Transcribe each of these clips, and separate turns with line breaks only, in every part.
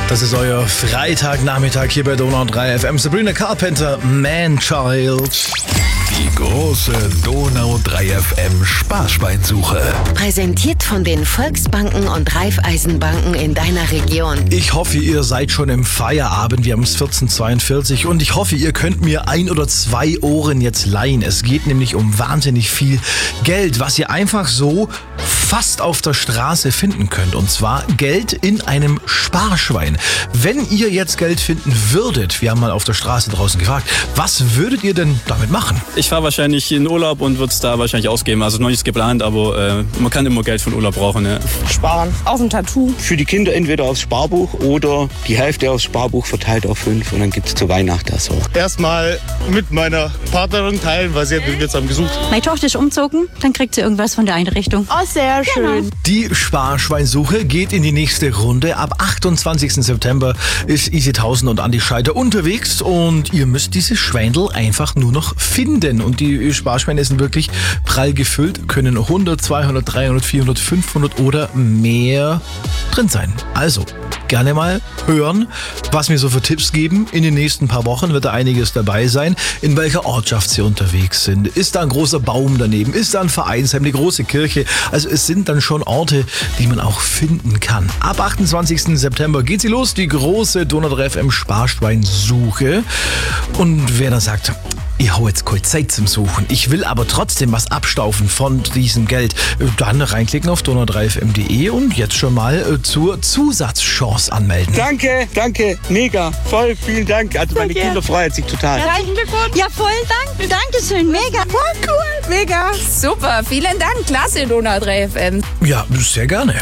Das ist euer Freitagnachmittag hier bei Donau 3 FM. Sabrina Carpenter, Man-Child.
Die große Donau 3 FM Sparschweinsuche.
Präsentiert von den Volksbanken und Raiffeisenbanken in deiner Region.
Ich hoffe, ihr seid schon im Feierabend. Wir haben es 14:42 und ich hoffe, ihr könnt mir 1 oder 2 Ohren jetzt leihen. Es geht nämlich um wahnsinnig viel Geld, was ihr einfach so fast auf der Straße finden könnt. Und zwar Geld in einem Sparschwein. Wenn ihr jetzt Geld finden würdet, wir haben mal auf der Straße draußen gefragt, was würdet ihr denn damit machen?
Ich fahre wahrscheinlich in Urlaub und würde es da wahrscheinlich ausgeben. Also noch nichts geplant, aber man kann immer Geld von Urlaub brauchen. Ja.
Sparen. Auf ein Tattoo.
Für die Kinder entweder aufs Sparbuch oder die Hälfte aufs Sparbuch verteilt auf 5 und dann gibt es zu Weihnachten das auch.
Erstmal mit meiner Partnerin teilen, weil sie hat jetzt am gesucht.
Meine Tochter ist umgezogen, dann kriegt sie irgendwas von der Einrichtung.
Oh, sehr schön.
Die Sparschweinsuche geht in die nächste Runde. Ab 28. September ist Easy 1000 und Andi Scheider unterwegs und ihr müsst diese Schwändel einfach nur noch finden. Und die Sparschweine sind wirklich prall gefüllt, können 100, 200, 300, 400, 500 oder mehr drin sein. Also gerne mal hören, was mir so für Tipps geben. In den nächsten paar Wochen wird da einiges dabei sein, in welcher Ortschaft sie unterwegs sind. Ist da ein großer Baum daneben? Ist da ein Vereinsheim, eine große Kirche? Also es sind dann schon Orte, die man auch finden kann. Ab 28. September geht sie los, die große Donau 3 FM Sparschweinsuche. Und wer dann sagt, ich hau jetzt kurz Zeit zum Suchen, ich will aber trotzdem was abstaufen von diesem Geld, dann reinklicken auf donau3fm.de und jetzt schon mal zur Zusatzchance anmelden.
Danke, mega, voll, vielen Dank. Also meine Kinder freuen sich total.
Ja, voll Dank. Dankeschön, mega.
Voll cool. Mega. Super. Vielen Dank. Klasse, Donau 3 FM.
Ja, sehr gerne.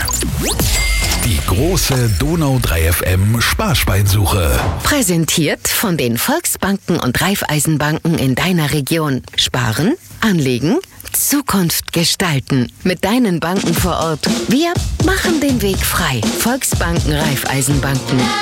Die große Donau 3 FM Sparschweinsuche.
Präsentiert von den Volksbanken und Raiffeisenbanken in deiner Region. Sparen, anlegen, Zukunft gestalten. Mit deinen Banken vor Ort. Wir machen den Weg frei. Volksbanken, Raiffeisenbanken.